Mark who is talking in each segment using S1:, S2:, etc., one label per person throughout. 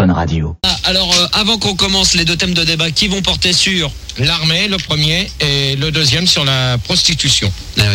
S1: Fun Radio.
S2: Alors, avant qu'on commence les deux thèmes de débat, qui vont porter sur
S3: l'armée, le premier, et le deuxième sur la prostitution.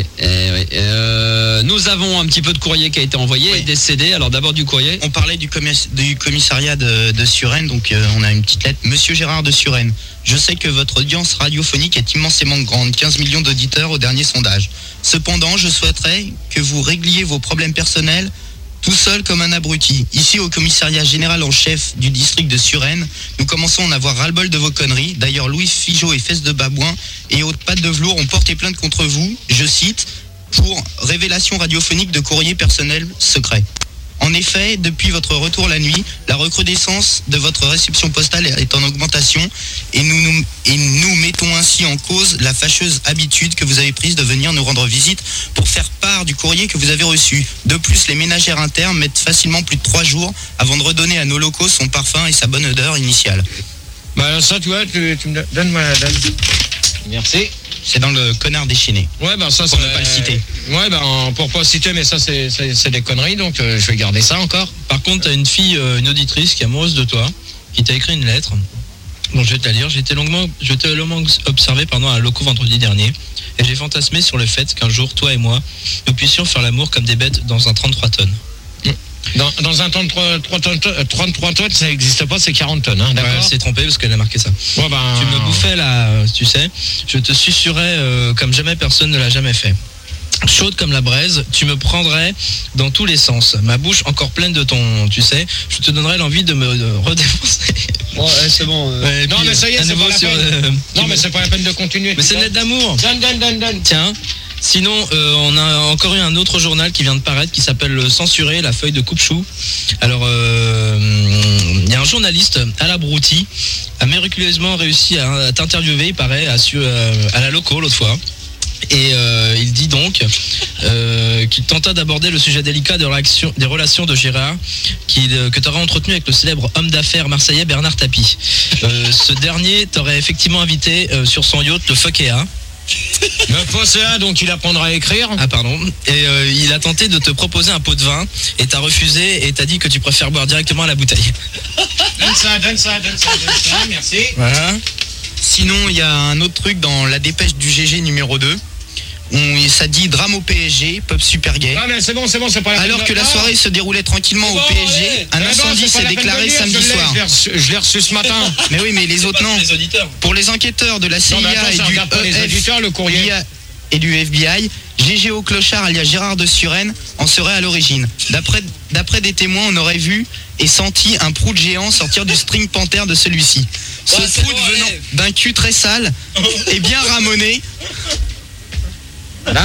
S2: Nous avons un petit peu de courrier qui a été envoyé et des CD. Alors d'abord du courrier.
S4: On parlait du commissariat de Suresnes, donc on a une petite lettre. Monsieur Gérard de Suresnes, je sais que votre audience radiophonique est immensément grande, 15 millions d'auditeurs au dernier sondage. Cependant, je souhaiterais que vous régliez vos problèmes personnels tout seul comme un abruti. Ici, au commissariat général en chef du district de Suresnes, nous commençons à en avoir ras-le-bol de vos conneries. D'ailleurs, Louis Figeaud et Fesses de Babouin et Haute Patte de Velours ont porté plainte contre vous, je cite, pour révélation radiophonique de courrier personnel secret. En effet, depuis votre retour la nuit, la recrudescence de votre réception postale est en augmentation et nous mettons ainsi en cause la fâcheuse habitude que vous avez prise de venir nous rendre visite pour faire part du courrier que vous avez reçu. De plus, les ménagères internes mettent facilement plus de 3 jours avant de redonner à nos locaux son parfum et sa bonne odeur initiale.
S3: Bah ça, tu vois, tu me donnes-moi la date. Merci.
S4: C'est dans le connard déchaîné.
S3: Ouais, ben ça,
S4: pour ne pas le citer.
S3: Ouais, ben pour pas le citer, mais ça c'est des conneries, donc je vais garder ça encore.
S5: Par contre, t'as une fille, une auditrice qui est amoureuse de toi, qui t'a écrit une lettre. Bon, je vais te la lire. Je t'ai longuement observé pendant un loco vendredi dernier, et j'ai fantasmé sur le fait qu'un jour, toi et moi, nous puissions faire l'amour comme des bêtes dans un 33 tonnes.
S3: Dans un 33 tonnes, ça n'existe pas, c'est 40 tonnes, hein, d'accord.
S5: Ouais, c'est trompé parce qu'elle a marqué ça.
S3: Ouais, ben...
S5: Tu me bouffais là, tu sais, je te susurrais comme jamais personne ne l'a jamais fait. Chaude comme la braise, tu me prendrais dans tous les sens. Ma bouche encore pleine de ton, tu sais, je te donnerais l'envie de me redéfoncer.
S2: Bon, c'est bon.
S3: Non, mais ça y est, c'est pas la peine. Non, mais c'est pas la peine de continuer.
S5: Mais c'est une lettre d'amour.
S3: Donne.
S5: Tiens. Sinon, on a encore eu un autre journal qui vient de paraître qui s'appelle Le Censuré, la feuille de coupe-chou. Alors, il y a un journaliste, Alabrouti, a miraculeusement réussi à t'interviewer, il paraît, à la loco l'autre fois. Et il dit donc qu'il tenta d'aborder le sujet délicat des relations de Gérard que tu aurais entretenu avec le célèbre homme d'affaires marseillais Bernard Tapie. Ce dernier t'aurait effectivement invité sur son yacht, le Fokea.
S3: Le Fosséa, donc il apprendra à écrire.
S5: Ah pardon. Et il a tenté de te proposer un pot de vin et t'as refusé et t'as dit que tu préfères boire directement à la bouteille.
S3: Donne ça, merci.
S5: Voilà.
S4: Sinon, il y a un autre truc dans la dépêche du GG numéro 2. Ça dit drame au PSG, pub super gay.
S3: Ah mais c'est bon, c'est pas la
S4: Alors que la soirée se déroulait tranquillement au PSG, un incendie s'est déclaré samedi soir.
S3: Je l'ai reçu ce matin.
S4: Mais oui, mais les autres non.
S5: Les auditeurs.
S4: Pour les enquêteurs de la CIA
S3: le courrier
S4: et du FBI, GG au clochard alias Gérard de Suresnes en serait à l'origine. D'après des témoins, on aurait vu et senti un prout géant sortir du string panther de celui-ci. Ce prout venant d'un cul très sale et bien ramoné.
S3: Là.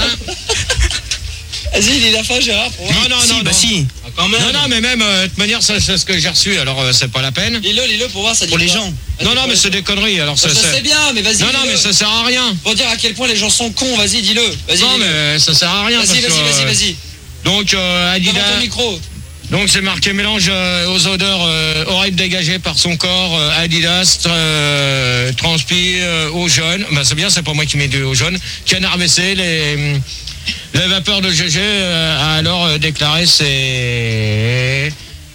S2: Vas-y, il est la fin, Gérard.
S3: Non.
S4: Si.
S3: Ah, quand même. Non, mais même, de toute manière, c'est ce que j'ai reçu, alors c'est pas la peine.
S2: Lis-le pour voir, ça dit
S4: pour les
S2: quoi.
S4: gens.
S3: Non, mais c'est des conneries, alors ça.
S2: Je sais bien, mais vas-y.
S3: Non, mais ça sert à rien.
S2: Pour dire à quel point les gens sont cons, vas-y, dis-le.
S3: Non, mais ça sert à rien.
S2: Vas-y.
S3: Donc, Adidas.
S2: Devant ton micro.
S3: Donc c'est marqué mélange aux odeurs horribles dégagées par son corps, Adidas, transpi, eau jaune. Ben c'est bien, c'est pas moi qui mets de eau jaune. Canard WC, les vapeurs de GG a alors déclaré c'est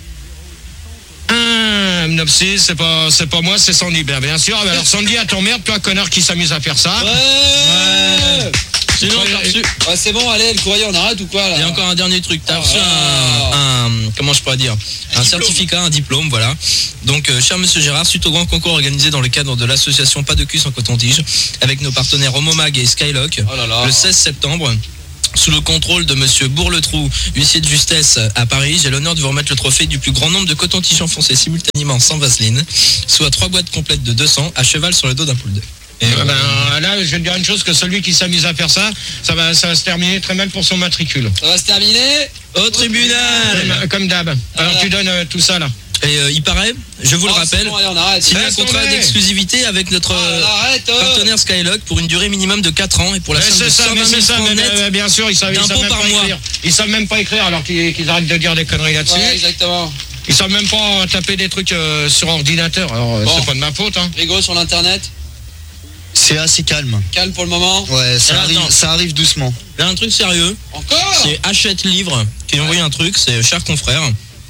S3: un Nopsis, c'est pas moi, c'est Sandy, bien sûr. Alors Sandy, à ton merde, toi connard qui s'amuse à faire ça.
S2: Ouais.
S5: Sinon, t'as reçu...
S2: Ouais, c'est bon, allez, le courrier, on arrête ou quoi là?
S5: Il y a encore un dernier truc. T'as reçu comment je pourrais dire, un certificat, un diplôme, voilà. Donc, cher Monsieur Gérard, suite au grand concours organisé dans le cadre de l'association Pas de cul sans coton-tige, avec nos partenaires Homomag et Skylock, le 16 septembre, sous le contrôle de Monsieur Bourletrou, huissier de justesse à Paris, j'ai l'honneur de vous remettre le trophée du plus grand nombre de cotons-tiges enfoncés simultanément sans vaseline, soit 3 boîtes complètes de 200 à cheval sur le dos d'un poule d'œuf.
S3: Et là, je vais te dire une chose, que celui qui s'amuse à faire ça, ça va se terminer très mal pour son matricule.
S2: Ça va se terminer
S5: au tribunal.
S3: Comme d'hab. Alors tu donnes tout ça là.
S5: Et il paraît, je vous le rappelle,
S2: bon, allez, on arrête.
S5: signer un contrat d'exclusivité avec notre partenaire Skylock pour une durée minimum de 4 ans et pour la somme de 120 000 francs net
S3: bien sûr, ils savent même
S5: par
S3: pas
S5: mois.
S3: écrire. Ils savent même pas écrire alors qu'ils arrêtent de dire des conneries là-dessus.
S2: Ouais, exactement.
S3: Ils savent même pas taper des trucs sur ordinateur. Alors c'est pas de ma faute. Hein.
S2: Rigo sur l'internet.
S6: C'est assez calme.
S2: Calme pour le moment.
S6: Ouais, ça arrive doucement.
S5: Là, un truc sérieux.
S2: Encore.
S5: C'est Hachette Livre qui a envoyé un truc, c'est cher confrère.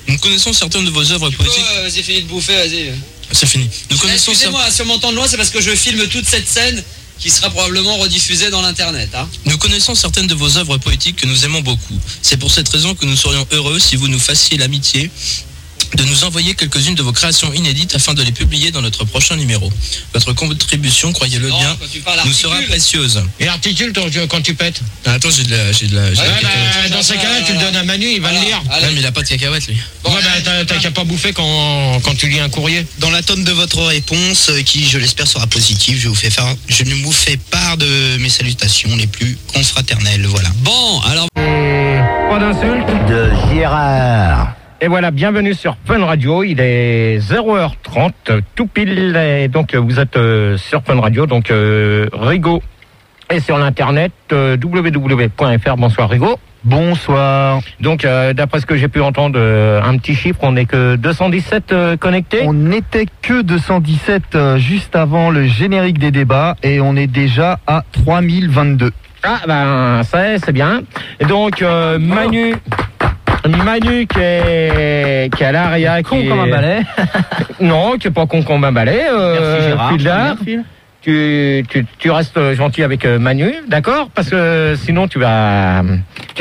S5: Nous connaissons certaines de vos œuvres poétiques.
S2: Vas-y, fini de bouffer, vas-y.
S5: C'est fini. Nous connaissons
S2: Excusez-moi, si on m'entend de loin, c'est parce que je filme toute cette scène qui sera probablement rediffusée dans l'internet. Hein.
S5: Nous connaissons certaines de vos œuvres poétiques que nous aimons beaucoup. C'est pour cette raison que nous serions heureux si vous nous fassiez l'amitié de nous envoyer quelques-unes de vos créations inédites afin de les publier dans notre prochain numéro. Votre contribution, croyez-le bien, nous sera précieuse.
S3: Et articule quand tu pètes.
S5: Attends, j'ai de la.
S3: Dans ces cas-là, tu le donnes à Manu, il va le lire.
S5: Ouais, mais il a pas de cacahuètes, lui.
S3: Ouais, t'as qu'à pas bouffer quand tu lis un courrier.
S4: Dans l'attente de votre réponse, qui je l'espère sera positive, je ne vous fais part de mes salutations les plus confraternelles. Voilà.
S2: Bon, alors.
S1: Pas d'insulte.
S7: De Gérard.
S1: Et voilà, bienvenue sur Fun Radio, il est 0h30, tout pile, et donc vous êtes sur Fun Radio, donc Rigaud est sur l'internet, www.fr, bonsoir Rigaud.
S7: Bonsoir.
S1: Donc d'après ce que j'ai pu entendre, un petit chiffre, on n'est que 217 connectés.
S7: On n'était que 217 juste avant le générique des débats, et on est déjà à 3022.
S1: Ah ben ça c'est bien, et donc Manu qui est à l'ARIA,
S7: Con comme un balai.
S1: Non, qui est pas con comme un balai.
S7: Merci Gérard.
S1: Fildar, tu restes gentil avec Manu, d'accord? Parce que sinon tu vas te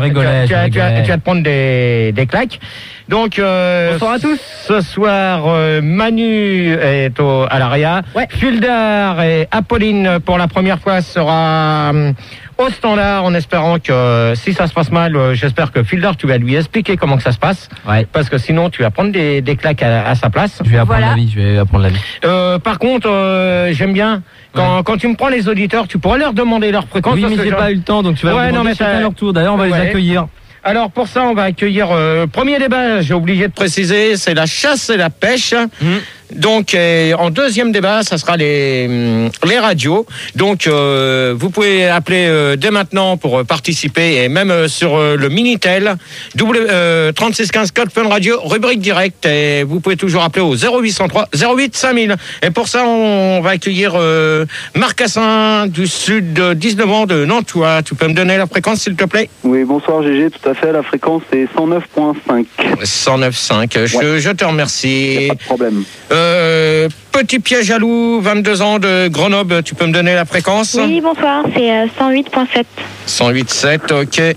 S1: prendre des claques. Donc
S7: bonsoir à tous.
S1: Ce soir, Manu est à l'ARIA. Ouais. Fildar et Apolline pour la première fois sera au standard, en espérant que si ça se passe mal, j'espère que Fildar, tu vas lui expliquer comment que ça se passe. Ouais. Parce que sinon, tu vas prendre des claques à sa place.
S7: Je vais apprendre la vie.
S1: Par contre, j'aime bien quand tu me prends les auditeurs, tu pourrais leur demander leur fréquence.
S7: Oui, mais j'ai pas eu le temps, donc tu vas demander chacun leur tour. D'ailleurs, on va les accueillir.
S1: Alors pour ça, on va accueillir premier débat, j'ai oublié de préciser, c'est la chasse et la pêche. Donc en deuxième débat, ça sera les radios. Donc vous pouvez appeler dès maintenant pour participer, et même sur le Minitel 3615 code Fun Radio, rubrique direct, et vous pouvez toujours appeler au 0803 08 5000. Et pour ça, on va accueillir Marc Cassin du sud, 19 ans, de Nantua. Tu peux me donner la fréquence s'il te plaît?
S8: Oui, bonsoir GG, tout à fait, la fréquence est 109.5.
S1: 109.5, je te remercie.
S8: Pas de problème.
S1: Petit piège à loup, 22 ans, de Grenoble, tu peux me donner la fréquence?
S9: Oui, bonsoir, c'est 108.7.
S1: 108.7, ok.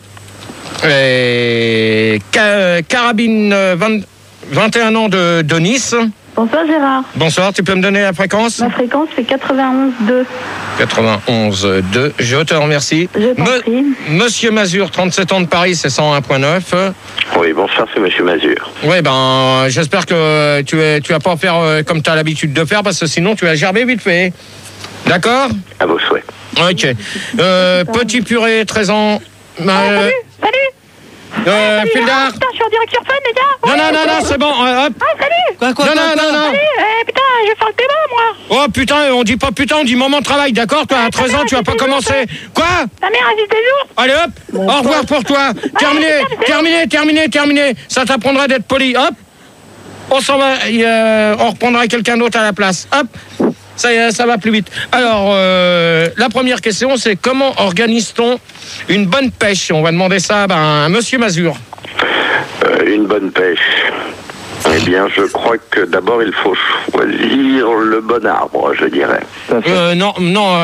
S1: Et Carabine, 21 ans, de Nice.
S9: Bonsoir Gérard.
S1: Bonsoir, tu peux me donner la fréquence?
S9: Ma fréquence c'est 91.2.
S1: 91.2, je te remercie.
S9: Je t'en prie.
S1: Monsieur Mazur, 37 ans, de Paris, c'est 101.9.
S10: Oui, bonsoir, c'est Monsieur Mazur.
S1: Oui, ben, j'espère que tu vas pas faire comme tu as l'habitude de faire, parce que sinon tu vas gerber vite fait. D'accord?
S10: À vos souhaits.
S1: Ok. Petit purée, 13 ans.
S9: Salut.
S1: Fildar.
S9: Putain, je suis en direct sur Fun, les gars.
S1: Non, c'est bon, hop.
S9: Ah, salut.
S1: Quoi. Non.
S9: Salut, putain, je vais faire le débat, moi.
S1: Oh putain, on dit pas putain, on dit moment de travail, d'accord? Toi, à 13 ans, tu vas pas commencer. Quoi?
S9: Ta mère a dit des jours.
S1: Allez, hop. Au revoir pour toi. Terminé. Ça t'apprendra d'être poli. Hop. On s'en va, on reprendra quelqu'un d'autre à la place. Hop. Ça va plus vite. Alors, la première question, c'est comment organise-t-on une bonne pêche? On va demander ça à Monsieur Mazur.
S10: Une bonne pêche. Eh bien, je crois que d'abord, il faut choisir le bon arbre, je dirais.
S1: Non.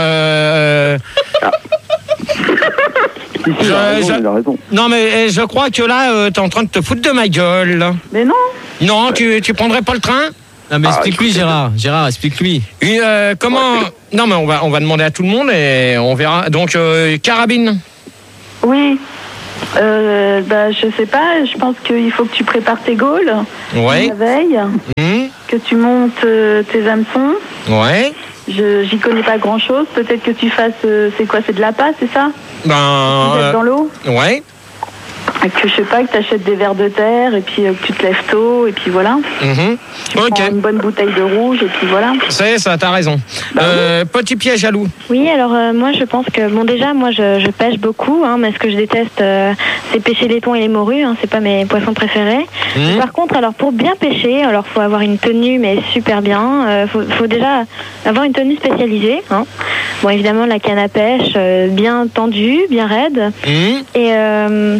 S8: Il a raison.
S1: Non, mais je crois que là, t'es en train de te foutre de ma gueule.
S9: Mais non.
S1: Non, tu prendrais pas le train?
S7: Non, mais explique-lui, Gérard. Gérard, explique-lui.
S1: Comment... Non, mais on va demander à tout le monde et on verra. Donc, Carabine.
S9: Oui. Je sais pas, je pense qu'il faut que tu prépares tes gaules.
S1: Ouais.
S9: La veille. Que tu montes tes hameçons.
S1: Ouais.
S9: J'y connais pas grand chose. Peut-être que tu fasses. C'est quoi? C'est de la pâte, c'est ça? Dans l'eau.
S1: Ouais.
S9: Et que je sais pas, que tu achètes des vers de terre et puis que tu te lèves tôt et puis voilà. Tu prends une bonne bouteille de rouge et puis voilà.
S1: C'est ça, t'as raison. Petit piège à loup.
S9: Oui, alors moi je pense que déjà moi je pêche beaucoup, mais ce que je déteste c'est pêcher les thons et les morues, c'est pas mes poissons préférés. Par contre, alors pour bien pêcher, alors faut avoir une tenue mais super bien. Faut déjà avoir une tenue spécialisée. Bon, évidemment la canne à pêche bien tendue, bien raide. Et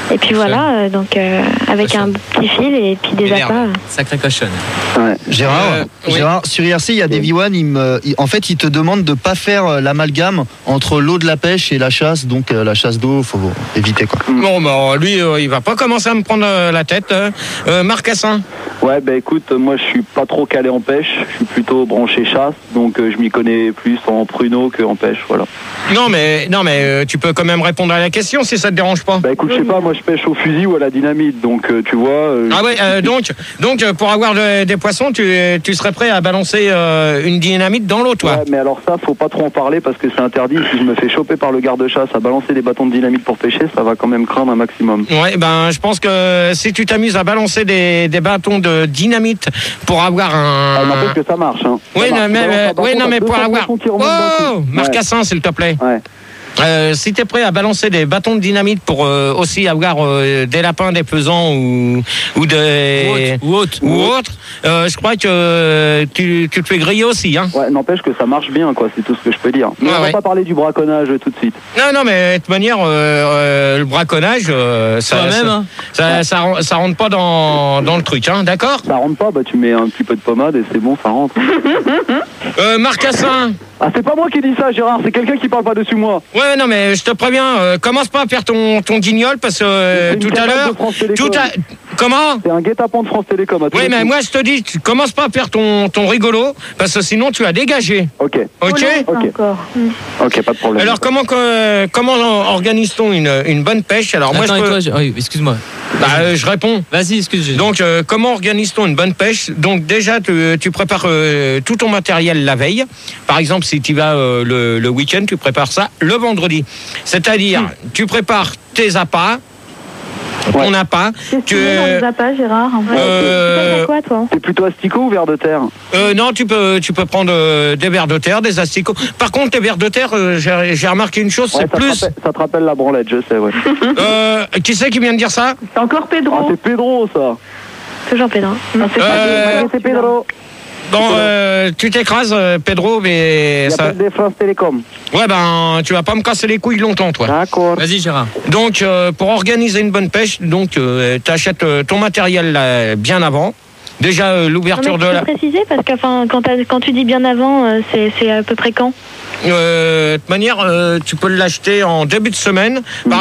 S9: Et puis voilà, donc avec un petit fil et puis des appâts.
S11: Sacré cochonne.
S7: Ouais. Gérard, sur IRC, il y a Davy One, en fait, il te demande de ne pas faire l'amalgame entre l'eau de la pêche et la chasse, donc la chasse d'eau, il faut éviter quoi.
S1: Bon, bah, lui, il va pas commencer à me prendre la tête. Marcassin.
S8: Ouais, bah écoute, moi je suis pas trop calé en pêche, je suis plutôt branché chasse, donc je m'y connais plus en pruneau qu'en pêche, voilà.
S1: Non mais tu peux quand même répondre à la question si ça te dérange pas.
S8: Bah écoute, je sais pas, moi je pêche au fusil ou à la dynamite, donc tu vois...
S1: Ah ouais, donc pour avoir des poissons, tu serais prêt à balancer une dynamite dans l'eau, toi?
S8: Ouais, mais alors ça, faut pas trop en parler parce que c'est interdit. Si je me fais choper par le garde-chasse à balancer des bâtons de dynamite pour pêcher, ça va quand même craindre un maximum.
S1: Ouais, ben je pense que si tu t'amuses à balancer des bâtons de dynamite pour avoir un...
S8: Ah, n'empêche que ça marche, hein.
S1: Oui, non, mais pour avoir... Oh, Marcassin, s'il te plaît.
S8: Ouais.
S1: Si tu es prêt à balancer des bâtons de dynamite pour aussi avoir des lapins, des faisans ou autres, je crois que tu te fais griller aussi. Hein.
S8: Ouais, n'empêche que ça marche bien, quoi, c'est tout ce que je peux dire. Mais on va pas parler du braconnage tout de suite.
S1: Non, mais de toute manière, le braconnage, ça rentre pas dans le truc, hein, d'accord?
S8: Ça rentre pas, bah tu mets un petit peu de pommade et c'est bon, ça rentre.
S1: Marcassin.
S8: Ah, c'est pas moi qui dis ça, Gérard, c'est quelqu'un qui parle pas dessus moi.
S1: Ouais, non, mais je te préviens, commence pas à faire ton guignol parce que tout à l'heure. Comment?
S8: C'est un guet-apens de France Télécom.
S1: Oui, mais moi je te dis, tu commences pas à faire ton rigolo parce que sinon tu as dégagé.
S8: Ok.
S1: Ok.
S8: Ok, pas de problème.
S1: Alors comment organise-t-on une bonne pêche? Alors moi
S11: oui, excuse-moi.
S1: Bah, je réponds.
S11: Vas-y, excuse-moi.
S1: Donc comment organise-t-on une bonne pêche? Donc déjà tu prépares tout ton matériel la veille. Par exemple, si tu vas le week-end, tu prépares ça le vendredi. C'est-à-dire, tu prépares tes appâts. On n'a pas.
S9: Qu'est-ce dans les appâts, Gérard? Tu quoi, toi?
S8: T'es plutôt asticot ou vers de terre?
S1: Non, tu peux prendre des vers de terre, des asticots. Par contre, les vers de terre, j'ai remarqué une chose, c'est plus...
S8: Ça te rappelle la branlette, je sais, ouais.
S1: Qui c'est qui vient de dire ça?
S9: C'est encore Pedro.
S8: Ah, c'est Pedro, ça.
S9: Toujours Pedro.
S8: C'est Pedro.
S1: Bon, tu t'écrases, Pedro, mais...
S8: Ça des France Télécom.
S1: Ouais, ben, tu vas pas me casser les couilles longtemps, toi.
S8: D'accord.
S11: Vas-y, Gérard.
S1: Donc, pour organiser une bonne pêche, donc, t'achètes ton matériel là, bien avant. Déjà, l'ouverture de la...
S9: Tu peux préciser, parce que quand tu dis bien avant, c'est à peu près quand?
S1: De toute manière, tu peux l'acheter en début de semaine.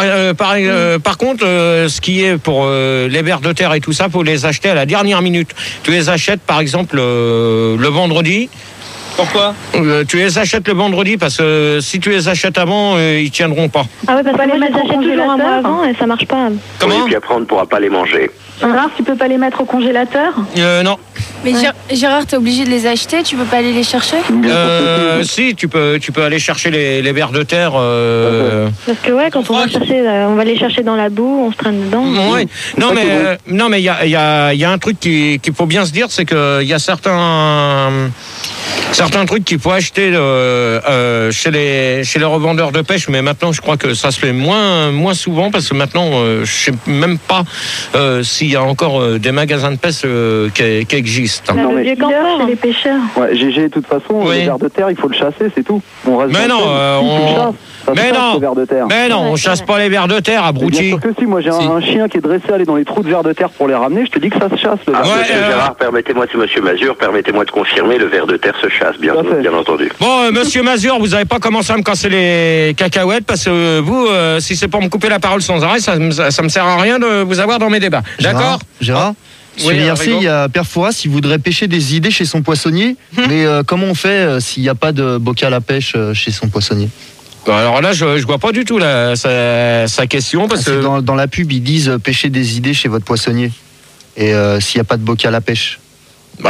S1: Par contre, ce qui est pour les vers de terre et tout ça, faut les acheter à la dernière minute. Tu les achètes, par exemple, le vendredi.
S11: Pourquoi?
S1: Tu les achètes le vendredi parce que si tu les achètes avant, ils tiendront pas.
S9: Ah ouais, parce que moi, je les achète toujours un mois avant et ça marche pas.
S1: Comment?
S10: Oui, puis après, on ne pourra pas les manger.
S9: Gérard, tu peux pas les mettre au congélateur?
S1: Non.
S12: Mais Gérard, t'es obligé de les acheter, tu peux pas aller les chercher?
S1: Si, tu peux aller chercher les vers de terre.
S9: Parce que ouais, quand on va les chercher dans la boue, on se traîne dedans.
S1: Ouais. Non mais il y a un truc qu'il faut bien se dire, c'est que il y a certains trucs qu'il faut acheter chez les revendeurs de pêche, mais maintenant je crois que ça se fait moins souvent parce que maintenant je sais même pas s'il y a encore des magasins de pêche qui existent.
S9: Non, mais chez les pêcheurs.
S8: Ouais, GG, de toute façon, le ver de terre, il faut le chasser, c'est tout. On reste
S1: mais non, on chasse pas les vers de terre, abruti.
S8: Bien sûr que si, moi j'ai un chien qui est dressé à aller dans les trous de vers de terre pour les ramener, je te dis que ça se chasse.
S10: Monsieur Gérard, permettez-moi, c'est Monsieur Mazur, permettez-moi de confirmer, le ver de terre se chasse, bien entendu.
S1: Bon, Monsieur Mazur, vous avez pas commencé à me casser les cacahuètes parce que vous, si c'est pour me couper la parole sans arrêt, ça me sert à rien de vous avoir dans mes débats. D'accord?
S7: Gérard sur l'IRC, il y a Père Fouras, il voudrait pêcher des idées chez son poissonnier. Mais comment on fait s'il n'y a pas de bocal à pêche chez son poissonnier?
S1: Alors là, je vois pas du tout sa question. Parce que
S7: dans la pub, ils disent pêcher des idées chez votre poissonnier. Et s'il n'y a pas de bocal à pêche.